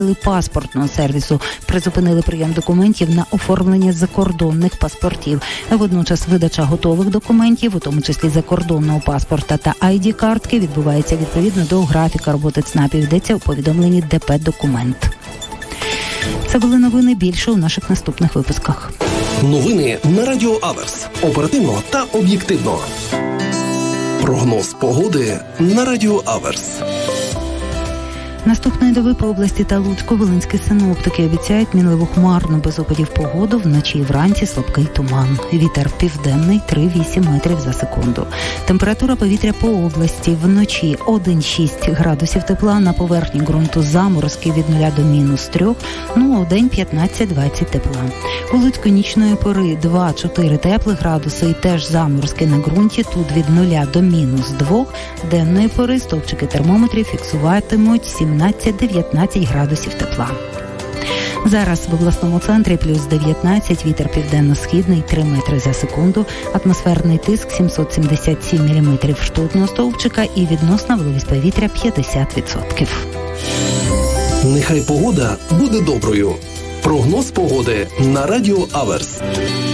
паспортного сервісу, призупинили прийом документів на оформлення закордонних паспортів. Водночас видача готових документів, у тому числі закордонного паспорта та ID-картки, відбувається відповідно до графіка роботи ЦНАПів, йдеться у повідомленні ДП «Документ». Це були новини, більше у наших наступних випусках. Новини на Радіо Аверс. Оперативно та об'єктивно. Прогноз погоди на Радіо Аверс. Наступної доби по області та Луцьку волинські синоптики обіцяють мінливу хмарну без опадів погоду, вночі і вранці слабкий туман. Вітер південний 3,8 метрів за секунду. Температура повітря по області вночі 1,6 градусів тепла, на поверхні ґрунту заморозки від 0 до -3, ну а вдень 15-20 тепла. У Луцьку нічної пори 2-4 теплих градуси і теж заморозки на ґрунті, тут від 0 до -2. Денної пори стовпчики термометрів фіксуватимуть 17-19 градусів тепла. Зараз в обласному центрі плюс 19, вітер південно-східний 3 метри за секунду, атмосферний тиск 777 міліметрів ртутного стовпчика і відносна вологість повітря 50%. Нехай погода буде доброю. Прогноз погоди на Радіо Аверс.